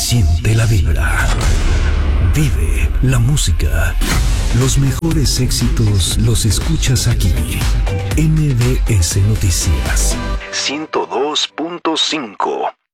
Siente la vibra. Vive la música. Los mejores éxitos los escuchas aquí. MBS Noticias 102.5.